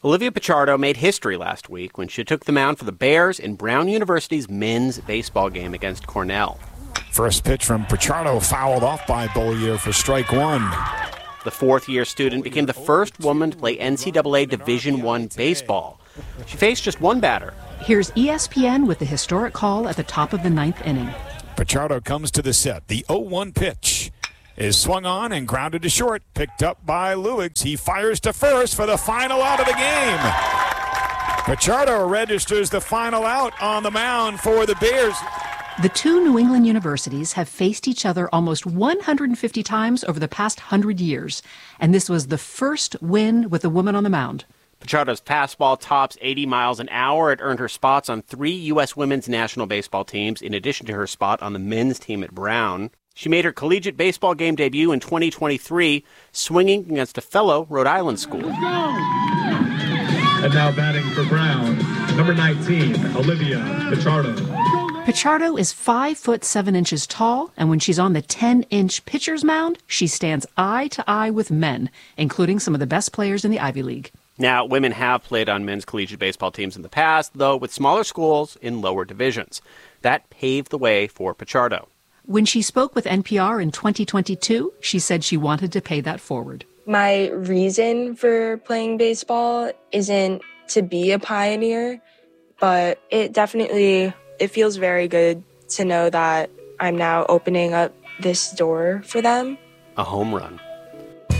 Olivia Pichardo made history last week when she took the mound for the Bears in Brown University's men's baseball game against Cornell. First pitch from Pichardo fouled off by Beaulieu for strike one. The fourth-year student became the first woman to play NCAA Division I baseball. She faced just one batter. Here's ESPN with the historic call at the top of the ninth inning. Pichardo comes to the set. The 0-1 pitch is swung on and grounded to short. Picked up by Lewis. He fires to first for the final out of the game. Pichardo registers the final out on the mound for the Bears. The two New England universities have faced each other almost 150 times over the past 100 years, and this was the first win with a woman on the mound. Pichardo's fastball tops 80 miles an hour. It earned her spots on 3 U.S. women's national baseball teams, in addition to her spot on the men's team at Brown. She made her collegiate baseball game debut in 2023, swinging against a fellow Rhode Island school. And now batting for Brown, number 19, Olivia Pichardo. Pichardo is 5'7" tall, and when she's on the 10-inch pitcher's mound, she stands eye to eye with men, including some of the best players in the Ivy League. Now, women have played on men's collegiate baseball teams in the past, though with smaller schools in lower divisions. That paved the way for Pichardo. When she spoke with NPR in 2022, she said she wanted to pay that forward. My reason for playing baseball isn't to be a pioneer, but it feels very good to know that I'm now opening up this door for them. A home run.